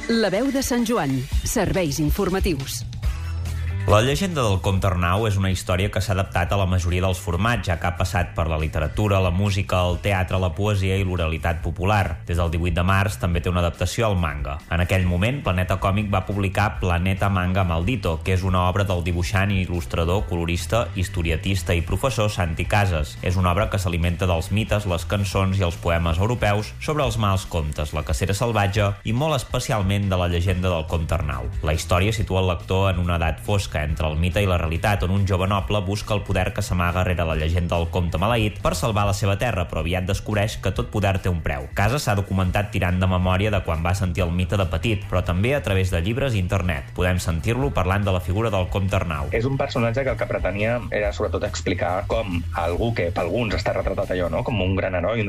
La veu de Sant Joan. Serveis informatius. La llegenda del Comte Arnau és una història que s'ha adaptat a la majoria dels formats, ja que ha passat per la literatura, la música, el teatre, la poesia i l'oralitat popular. Des del 18 de març també té una adaptació al manga. En aquell moment, Planeta Còmic va publicar Planeta Manga Maldito, que és una obra del dibuixant i il·lustrador, colorista, historietista i professor Santi Casas. És una obra que s'alimenta dels mites, les cançons i els poemes europeus sobre els mals comtes, la cacera salvatge i molt especialment de la llegenda del Comte Arnau. La història situa el lector en una edat fosca entre el mite i la realitat, on un jove noble busca el poder que s'amaga rere la llegenda del comte maleït per salvar la seva terra, però aviat descobreix que tot poder té un preu. Casas s'ha documentat tirant de memòria de quan va sentir el mite de petit, però també a través de llibres i internet. Podem sentir-lo parlant de la figura del Comte Arnau. És un personatge que el que pretenia era sobretot explicar com algú que per alguns està retratat allò, no? Com un gran heroi,